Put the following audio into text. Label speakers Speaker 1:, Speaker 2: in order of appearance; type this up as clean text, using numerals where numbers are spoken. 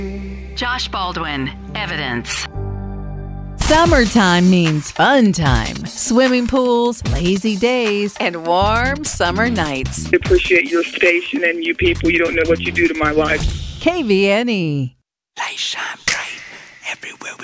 Speaker 1: Josh Baldwin, Evidence.
Speaker 2: Summertime means fun time. Swimming pools, lazy days, and warm summer nights.
Speaker 3: I appreciate your station and you people. You don't know what you do to my life.
Speaker 2: KVNE.
Speaker 4: Light shine bright everywhere